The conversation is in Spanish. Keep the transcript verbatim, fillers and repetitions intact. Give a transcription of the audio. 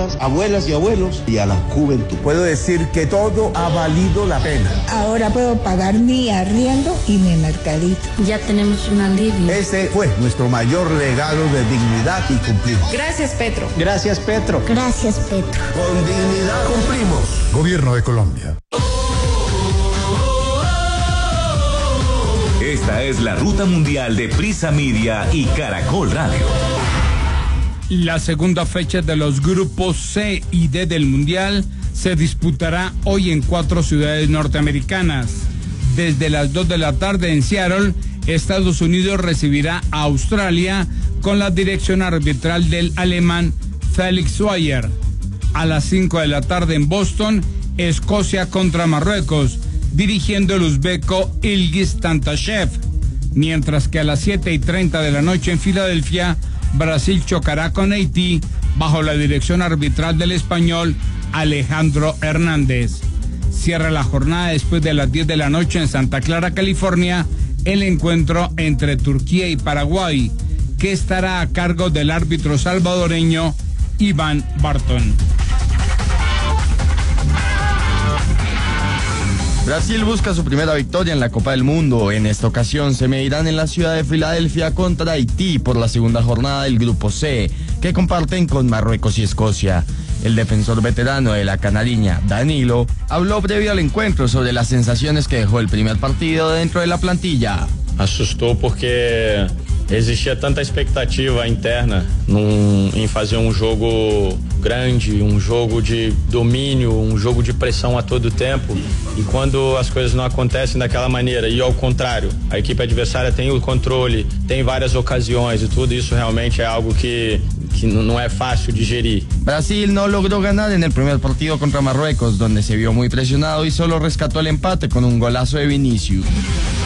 personas, abuelas y abuelos, y a la juventud. Puedo decir que todo ha valido la pena. Ahora puedo pagar mi arriendo y mi mercadito. Ya tenemos un alivio. Ese fue nuestro mayor regalo de dignidad y cumplimos. Gracias, Petro. Gracias, Petro. Gracias, Petro. Con dignidad cumplimos. Gobierno de Colombia. Esta es la ruta mundial de Prisa Media y Caracol Radio. La segunda fecha de los grupos C y D del Mundial se disputará hoy en cuatro ciudades norteamericanas. Desde las dos de la tarde en Seattle, Estados Unidos recibirá a Australia con la dirección arbitral del alemán Felix Zweier. A las cinco de la tarde en Boston, Escocia contra Marruecos, dirigiendo el uzbeco Ilgiz Tantashev. Mientras que a las siete y treinta de la noche en Filadelfia, Brasil chocará con Haití bajo la dirección arbitral del español Alejandro Hernández. Cierra la jornada después de las diez de la noche en Santa Clara, California, el encuentro entre Turquía y Paraguay, que estará a cargo del árbitro salvadoreño Iván Barton. Brasil busca su primera victoria en la Copa del Mundo. En esta ocasión se medirán en la ciudad de Filadelfia contra Haití por la segunda jornada del Grupo C, que comparten con Marruecos y Escocia. El defensor veterano de la canariña, Danilo, habló previo al encuentro sobre las sensaciones que dejó el primer partido dentro de la plantilla. Assustou porque existia tanta expectativa interna num, em fazer um jogo grande, um jogo de domínio, um jogo de pressão a todo tempo, e quando as coisas não acontecem daquela maneira e ao contrário, a equipe adversária tem o controle, tem várias ocasiões e tudo isso realmente é algo que que no es fácil digerir. Brasil no logró ganar en el primer partido contra Marruecos, donde se vio muy presionado y solo rescató el empate con un golazo de Vinicius.